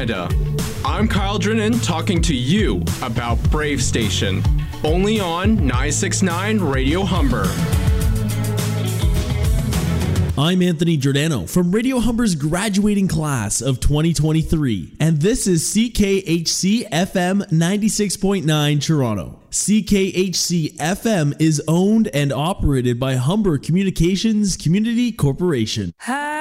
Canada. I'm Kyle Drennan talking to you about Brave Station, only on 969 Radio Humber. I'm Anthony Giordano from Radio Humber's graduating class of 2023, and this is CKHC FM 96.9 Toronto. CKHC FM is owned and operated by Humber Communications Community Corporation. Hi.